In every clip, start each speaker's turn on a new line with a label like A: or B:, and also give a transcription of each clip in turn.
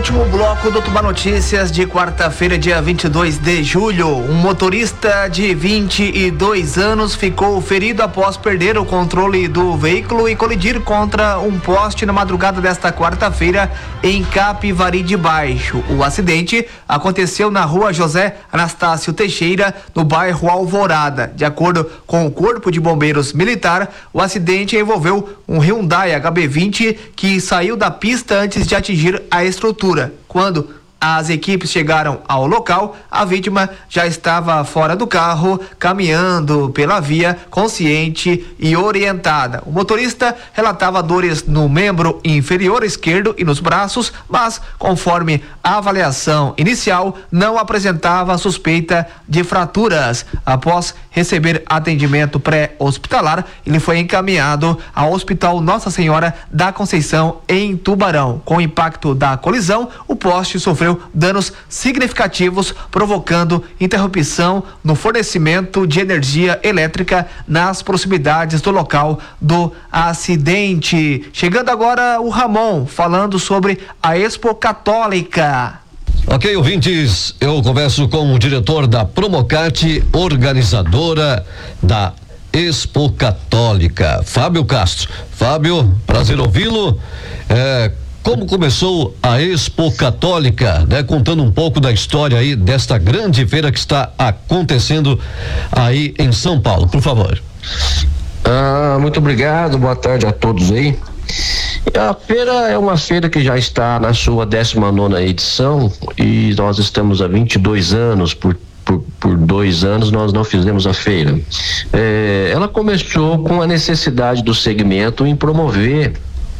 A: Último bloco do Tubar Notícias de quarta-feira, dia 22 de julho. Um motorista de 22 anos ficou ferido após perder o controle do veículo e colidir contra um poste na madrugada desta quarta-feira em Capivari de Baixo. O acidente aconteceu na rua José Anastácio Teixeira, no bairro Alvorada. De acordo com o Corpo de Bombeiros Militar, o acidente envolveu um Hyundai HB20 que saiu da pista antes de atingir a estrutura. Quando as equipes chegaram ao local, a vítima já estava fora do carro, caminhando pela via, consciente e orientada. O motorista relatava dores no membro inferior esquerdo e nos braços, mas, conforme a avaliação inicial, não apresentava suspeita de fraturas. Após receber atendimento pré-hospitalar, ele foi encaminhado ao Hospital Nossa Senhora da Conceição, em Tubarão. Com o impacto da colisão, o poste sofreu danos significativos, provocando interrupção no fornecimento de energia elétrica nas proximidades do local do acidente. Chegando agora o Ramon, falando sobre a Expo Católica.
B: Ok, ouvintes, eu converso com o diretor da Promocate, organizadora da Expo Católica, Fábio Castro. Fábio, prazer ouvi-lo. Como começou a Expo Católica, né? Contando um pouco da história aí desta grande feira que está acontecendo aí em São Paulo, por favor.
C: Muito obrigado, boa tarde a todos aí. A feira é uma feira que já está na sua 19ª edição e nós estamos há 22 anos, por 2 anos nós não fizemos a feira. Ela começou com a necessidade do segmento em promover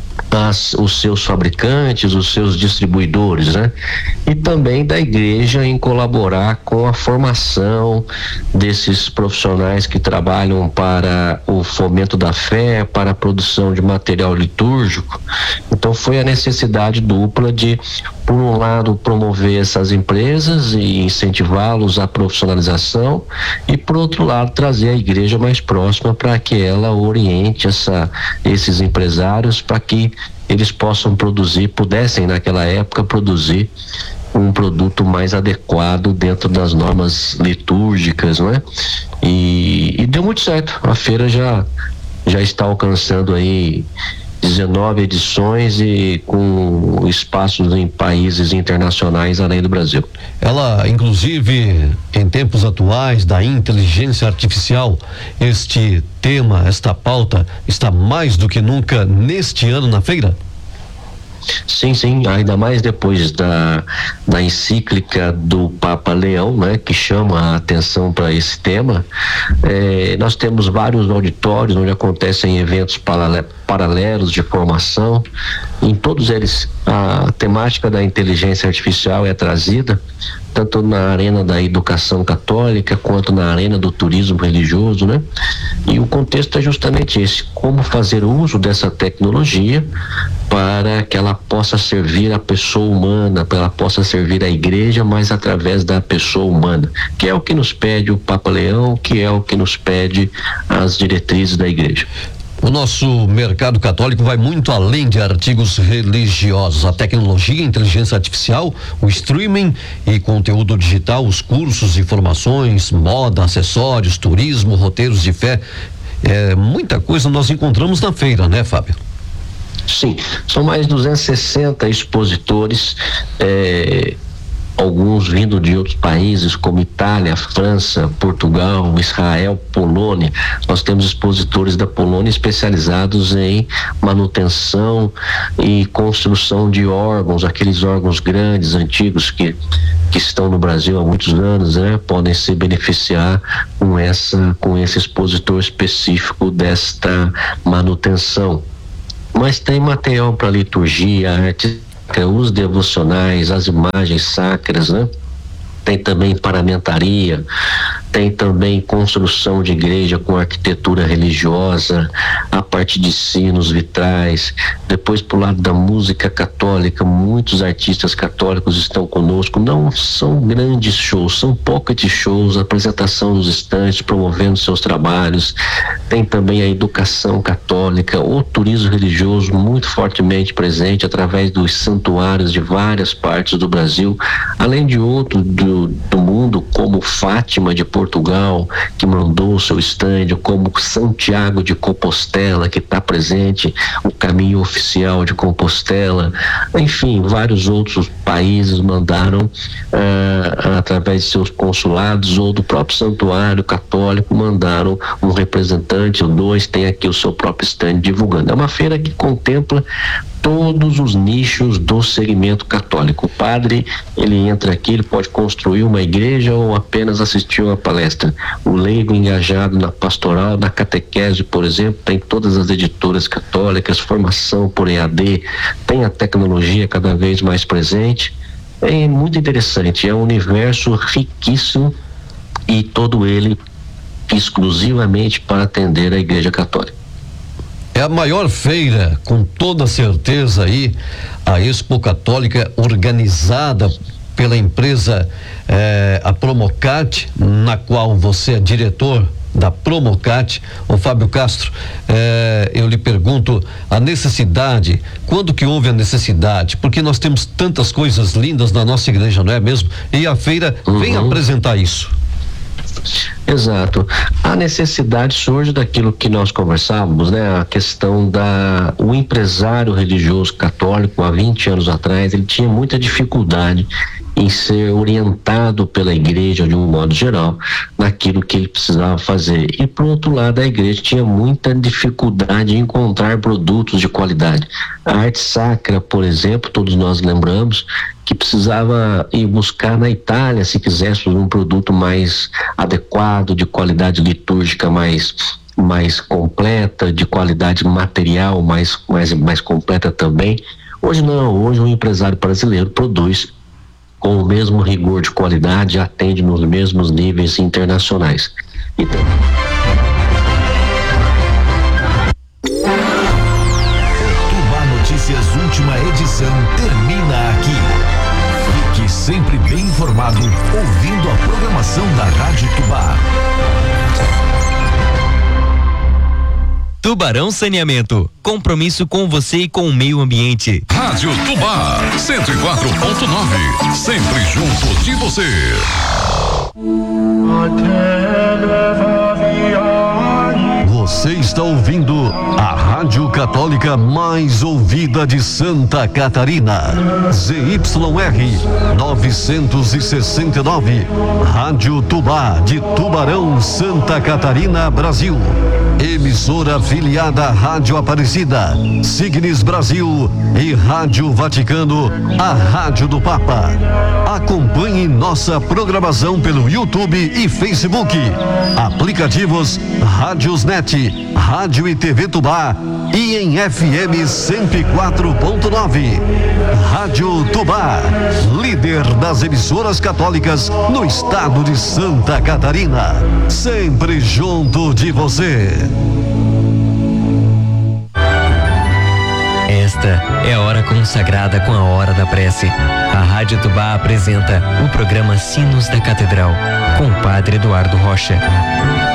C: os seus fabricantes, os seus distribuidores, né? E também da igreja em colaborar com a formação desses profissionais que trabalham para o fomento da fé, para a produção de material litúrgico. Então foi a necessidade dupla de, por um lado, promover essas empresas e incentivá-los à profissionalização e, por outro lado, trazer a igreja mais próxima para que ela oriente esses empresários para que eles pudessem naquela época produzir um produto mais adequado dentro das normas litúrgicas, não é? E deu muito certo. A feira já está alcançando aí 19 edições e com espaços em países internacionais além do Brasil.
B: Ela, inclusive, em tempos atuais da inteligência artificial, este tema, esta pauta está mais do que nunca neste ano na feira?
C: Sim, ainda mais depois da encíclica do Papa Leão, né, que chama a atenção para esse tema. Nós temos vários auditórios onde acontecem eventos paralelos de formação. Em todos eles a temática da inteligência artificial é trazida, tanto na arena da educação católica quanto na arena do turismo religioso, né? E o contexto é justamente esse: como fazer uso dessa tecnologia para que ela possa servir a pessoa humana, para ela possa servir a igreja, mas através da pessoa humana, que é o que nos pede o Papa Leão, que é o que nos pede as diretrizes da igreja.
B: O nosso mercado católico vai muito além de artigos religiosos. A tecnologia, a inteligência artificial, o streaming e conteúdo digital, os cursos, informações, moda, acessórios, turismo, roteiros de fé. Muita coisa nós encontramos na feira, né, Fábio?
C: Sim, são mais 260 expositores, alguns vindo de outros países como Itália, França, Portugal, Israel, Polônia. Nós temos expositores da Polônia especializados em manutenção e construção de órgãos, aqueles órgãos grandes, antigos que estão no Brasil há muitos anos, né? Podem se beneficiar com esse expositor específico desta manutenção. Mas tem material para liturgia, arte, os devocionais, as imagens sacras, né? Tem também paramentaria, tem também construção de igreja com arquitetura religiosa, a parte de sinos vitrais. Depois, pro lado da música católica, muitos artistas católicos estão conosco. Não são grandes shows, são pocket shows, apresentação nos estandes, promovendo seus trabalhos. Tem também a educação católica, o turismo religioso muito fortemente presente através dos santuários de várias partes do Brasil, além de outros do mundo, como Fátima de Portugal, que mandou o seu estande, como Santiago de Compostela, que está presente, o caminho oficial de Compostela, enfim, vários outros países mandaram através de seus consulados ou do próprio santuário católico, mandaram um representante ou dois, tem aqui o seu próprio estande divulgando. É uma feira que contempla todos os nichos do segmento católico. O padre, ele entra aqui, ele pode construir uma igreja ou apenas assistir uma palestra. O leigo engajado na pastoral, na catequese, por exemplo, tem todas as editoras católicas, formação por EAD, tem a tecnologia cada vez mais presente. É muito interessante, é um universo riquíssimo e todo ele exclusivamente para atender a Igreja Católica.
B: É a maior feira, com toda certeza aí, a Expo Católica, organizada pela empresa a Promocat, na qual você é diretor da Promocat. O Fábio Castro, eu lhe pergunto a necessidade, quando que houve a necessidade? Porque nós temos tantas coisas lindas na nossa igreja, não é mesmo? E a feira vem apresentar isso.
C: Exato. A necessidade surge daquilo que nós conversávamos, né? A questão o empresário religioso católico, há 20 anos atrás, ele tinha muita dificuldade em ser orientado pela igreja de um modo geral naquilo que ele precisava fazer. E por outro lado, a igreja tinha muita dificuldade em encontrar produtos de qualidade. A arte sacra, por exemplo, todos nós lembramos que precisava ir buscar na Itália, se quiséssemos um produto mais adequado, de qualidade litúrgica mais completa, de qualidade material mais completa também. Hoje não, hoje o empresário brasileiro produz com o mesmo rigor de qualidade, atende nos mesmos níveis internacionais. Então,
D: Tubá Notícias última edição termina aqui. Fique sempre bem informado, ouvindo a programação da Rádio Tubá.
E: Tubarão Saneamento, compromisso com você e com o meio ambiente.
F: Rádio Tubá 104.9, sempre junto de você.
B: Você está ouvindo a Rádio Católica mais ouvida de Santa Catarina. ZYR 969, Rádio Tubá de Tubarão, Santa Catarina, Brasil. Emissora afiliada à Rádio Aparecida, Signes Brasil e Rádio Vaticano, a Rádio do Papa. Acompanhe nossa programação pelo YouTube e Facebook. Aplicativos Rádiosnet, Rádio e TV Tubá e em FM 104.9. Rádio Tubá, líder das emissoras católicas no estado de Santa Catarina. Sempre junto de você.
E: Esta é a hora consagrada com a hora da prece. A Rádio Tubá apresenta o programa Sinos da Catedral, com o Padre Eduardo Rocha.